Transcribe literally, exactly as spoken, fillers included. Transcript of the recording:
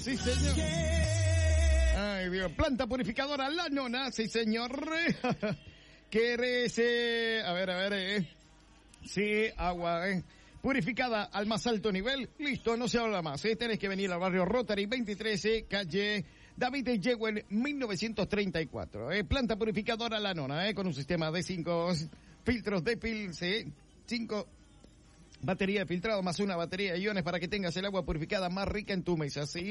sí señor. Ay Dios, planta purificadora La Nona, sí señor. ¿Quieres, eh, a ver, a ver, eh. Sí, agua, eh. Purificada al más alto nivel, listo, no se habla más, ¿eh? Tenés que venir al barrio Rotary veintitrés, eh, calle David Yegüen, mil novecientos treinta y cuatro, ¿eh? Planta purificadora La Nona, ¿eh? Con un sistema de cinco filtros de pil, ¿sí? Cinco batería de filtrado más una batería de iones para que tengas el agua purificada más rica en tu mesa, ¿sí?